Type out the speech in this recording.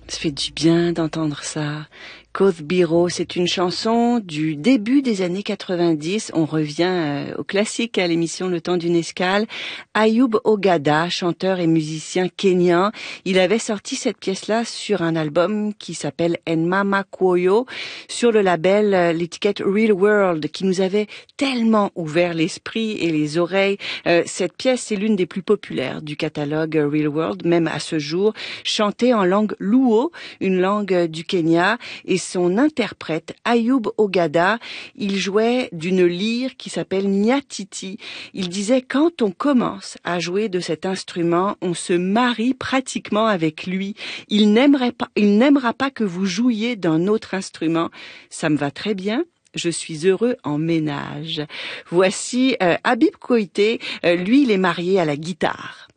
Ça fait du bien d'entendre ça. Koth Biro, c'est une chanson du début des années 90. On revient au classique à l'émission Le Temps d'une escale. Ayoub Ogada, chanteur et musicien kényan, il avait sorti cette pièce-là sur un album qui s'appelle Enmama Kwoyo, sur le label, l'étiquette Real World, qui nous avait tellement ouvert l'esprit et les oreilles. Cette pièce, c'est l'une des plus populaires du catalogue Real World, même à ce jour, chantée en langue luo, une langue du Kenya, et son interprète, Ayoub Ogada, il jouait d'une lyre qui s'appelle Nyatiti. Il disait, quand on commence à jouer de cet instrument, on se marie pratiquement avec lui. Il n'aimera pas que vous jouiez d'un autre instrument. Ça me va très bien. Je suis heureux en ménage. Voici Habib Koité. Lui, il est marié à la guitare.